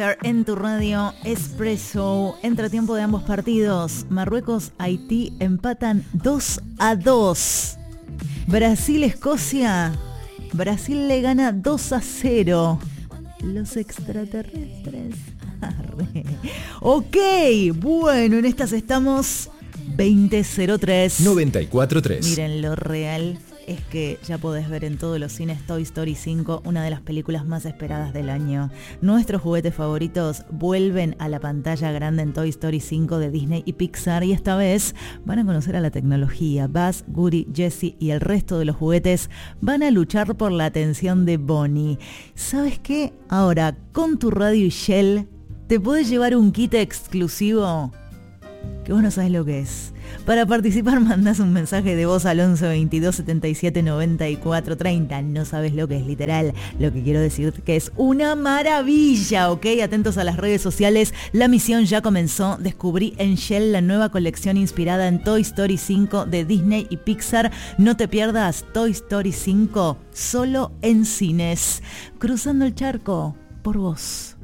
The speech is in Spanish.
En tu radio Expresso, entretiempo de ambos partidos. Marruecos-Haití empatan 2-2. Brasil-Escocia. Brasil le gana 2-0. Los extraterrestres. Arre. Ok, bueno, en estas estamos 2003. 94.3. Miren, lo real es que ya podés ver en todos los cines Toy Story 5, una de las películas más esperadas del año. Nuestros juguetes favoritos vuelven a la pantalla grande en Toy Story 5 de Disney y Pixar, y esta vez van a conocer a la tecnología. Buzz, Woody, Jessie y el resto de los juguetes van a luchar por la atención de Bonnie. ¿Sabes qué? Ahora, con tu radio y Shell, te podés llevar un kit exclusivo que vos no sabés lo que es. Para participar mandás un mensaje de voz al 11 22 77 94 30. No sabes lo que es, literal. Lo que quiero decir que es una maravilla, ¿ok? Atentos a las redes sociales. La misión ya comenzó. Descubrí en Shell la nueva colección inspirada en Toy Story 5 de Disney y Pixar. No te pierdas Toy Story 5 solo en cines. Cruzando el charco por vos.